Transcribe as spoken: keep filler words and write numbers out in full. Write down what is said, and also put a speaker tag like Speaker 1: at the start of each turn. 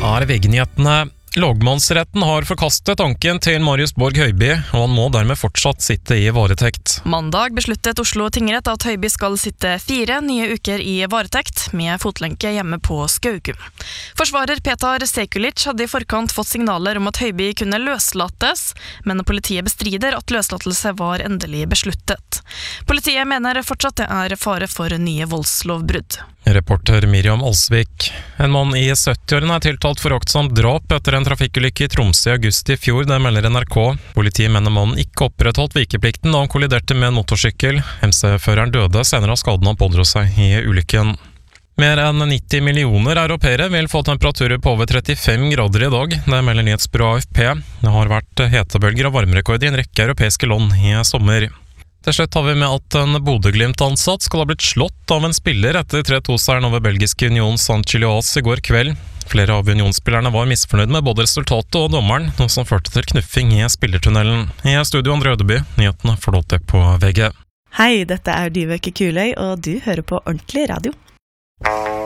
Speaker 1: er V G-nyhetene. Lagmannsretten har forkastet anken til Marius Borg Høiby, og han må dermed fortsatt sitte i varetekt.
Speaker 2: Mandag besluttet Oslo tingrett at Høiby skal sitte fire nye uker i varetekt, med fotlenke hjemme på Skaugum. Forsvarer Petar Sekulic hadde i forkant fått signaler om at Høiby kunne løslates, men politiet bestrider at løslatelse var endelig besluttet. Politiet mener fortsatt det er fare for nye voldslovbrudd.
Speaker 1: Reporter Miriam Alsvik. En mann i sytti-årene er tiltalt for aktsomt drap etter en trafikkulykke i Tromsø i august i fjor, det melder N R K. Politiet mener mannen ikke opprettholdt vikeplikten da han kolliderte med en motorsykkel. M C-føreren døde senere av skaden han pådro seg i ulykken. Mer enn nitti millioner europeere vil få temperaturer på over trettifem grader i dag, det melder nyhetsbyrået A F P. Det har vært hetebølger og varmerekord i en rekke europeiske land i sommer. Til slutt har vi med at en Bodø-Glimt-ansatt skal ha blitt slått av en spiller etter tre to-seieren over belgiske Union Saint-Gilloise i går kveld. Flere av Union-spillerne var misfornøyd med både resultatet og dommeren, noe som førte til knuffing i spillertunnelen. I studio Andre Ødeby, nyhetene får du på V G.
Speaker 3: Hei, dette er Dyveke Kuløy, og du hører på Ordentlig Radio.